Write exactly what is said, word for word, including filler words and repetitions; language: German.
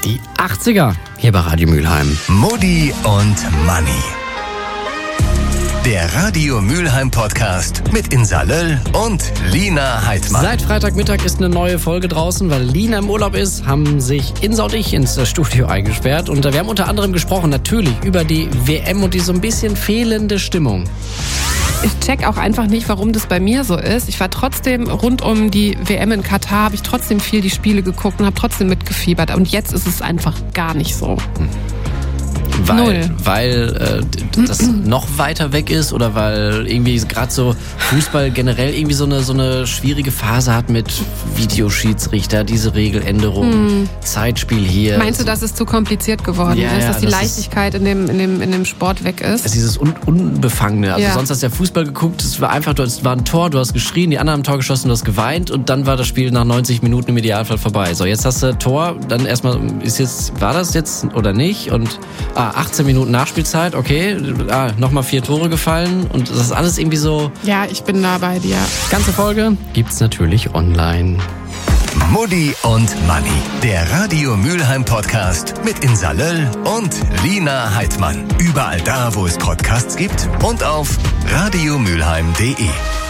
Die achtziger hier bei Radio Mülheim. Mutti und Manni. Der Radio Mülheim Podcast mit Insa Löll und Lina Heidmann. Seit Freitagmittag ist eine neue Folge draußen, weil Lina im Urlaub ist, haben sich Insa und ich ins Studio eingesperrt. Und wir haben unter anderem gesprochen, natürlich, über die W M und die so ein bisschen fehlende Stimmung. Ich check auch einfach nicht, warum das bei mir so ist. Ich war trotzdem rund um die W M in Katar, habe ich trotzdem viel die Spiele geguckt und habe trotzdem mitgefiebert. Und jetzt ist es einfach gar nicht so. Hm. Weil, Null. weil äh, das noch weiter weg ist oder weil irgendwie gerade so Fußball generell irgendwie so eine, so eine schwierige Phase hat mit Videoschiedsrichter, diese Regeländerung, hm. Zeitspiel hier. Meinst du, dass es zu kompliziert geworden ja, ist, ja, dass die das Leichtigkeit in dem, in, dem, in dem Sport weg ist? Also dieses Un- Unbefangene. Also ja. sonst hast du ja Fußball geguckt, es war einfach, es war ein Tor, du hast geschrien, die anderen haben ein Tor geschossen, du hast geweint und dann war das Spiel nach neunzig Minuten im Idealfall vorbei. So, jetzt hast du Tor, dann erstmal, ist jetzt, war das jetzt oder nicht? Und ah, achtzehn Minuten Nachspielzeit, okay, ah, nochmal vier Tore gefallen und das ist alles irgendwie so. Ja, ich bin da bei dir. Ganze Folge gibt's natürlich online. Mutti und Manni, der Radio Mülheim Podcast mit Insa Löll und Lina Heidmann. Überall da, wo es Podcasts gibt und auf radiomülheim punkt de.